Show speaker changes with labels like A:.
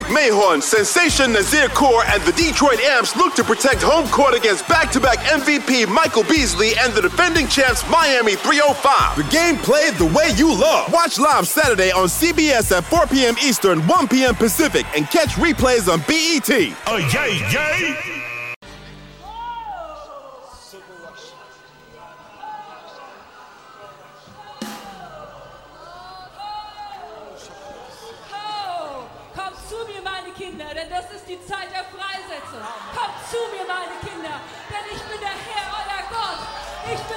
A: Mayhorn, Sensation Nazir Kaur, and the Detroit Amps look to protect home court against back-to-back MVP Michael Beasley and the defending champs Miami 305. The game played the way you love. Watch live Saturday on CBS at 4 p.m. Eastern, 1 p.m. Pacific, and catch replays on BET.
B: Oh, yay, yay!
C: Kinder, denn das ist die Zeit der Freisetzung. Kommt zu mir, meine Kinder, denn ich bin der Herr, euer Gott. Ich bin